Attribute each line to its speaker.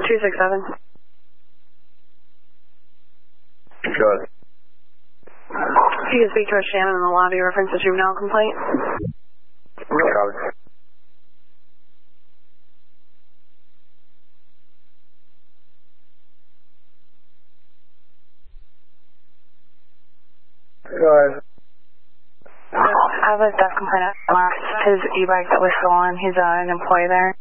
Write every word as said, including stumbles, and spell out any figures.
Speaker 1: two six seven.
Speaker 2: Go ahead.
Speaker 1: You can speak to a Shannon in the lobby, reference to juvenile complaint.
Speaker 2: Copy. Go ahead.
Speaker 1: I have a theft complaint at Mark's. His e-bike that was stolen. He's uh, an employee there.